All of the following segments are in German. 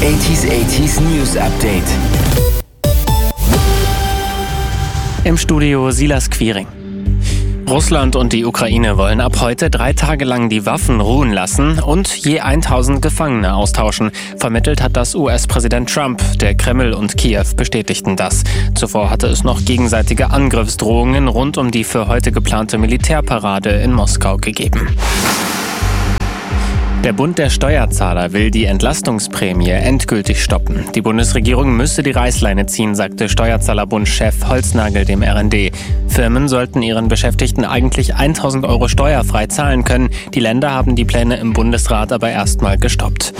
80s News Update. Im Studio Silas Quiring. Russland und die Ukraine wollen ab heute 3 Tage lang die Waffen ruhen lassen und je 1000 Gefangene austauschen. Vermittelt hat das US-Präsident Trump. Der Kreml und Kiew bestätigten das. Zuvor hatte es noch gegenseitige Angriffsdrohungen rund um die für heute geplante Militärparade in Moskau gegeben. Der Bund der Steuerzahler will die Entlastungsprämie endgültig stoppen. Die Bundesregierung müsse die Reißleine ziehen, sagte Steuerzahlerbund-Chef Holznagel dem RND. Firmen sollten ihren Beschäftigten eigentlich 1.000 € steuerfrei zahlen können. Die Länder haben die Pläne im Bundesrat aber erstmal gestoppt.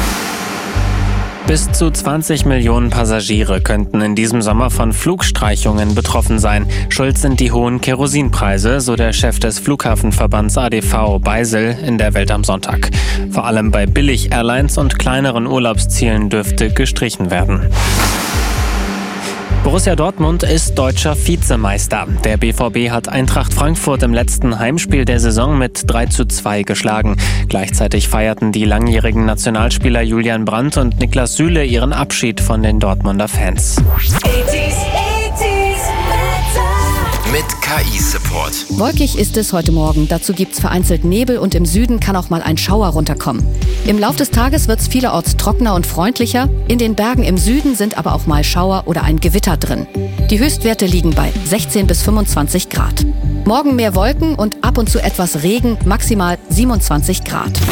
Bis zu 20 Millionen Passagiere könnten in diesem Sommer von Flugstreichungen betroffen sein. Schuld sind die hohen Kerosinpreise, so der Chef des Flughafenverbands ADV, Beisel, in der Welt am Sonntag. Vor allem bei Billig-Airlines und kleineren Urlaubszielen dürfte gestrichen werden. Borussia Dortmund ist deutscher Vizemeister. Der BVB hat Eintracht Frankfurt im letzten Heimspiel der Saison mit 3:2 geschlagen. Gleichzeitig feierten die langjährigen Nationalspieler Julian Brandt und Niklas Süle ihren Abschied von den Dortmunder Fans. Mit KI-Support. Wolkig ist es heute Morgen. Dazu gibt's vereinzelt Nebel und im Süden kann auch mal ein Schauer runterkommen. Im Lauf des Tages wird's vielerorts trockener und freundlicher. In den Bergen im Süden sind aber auch mal Schauer oder ein Gewitter drin. Die Höchstwerte liegen bei 16 bis 25 Grad. Morgen mehr Wolken und ab und zu etwas Regen, maximal 27 Grad.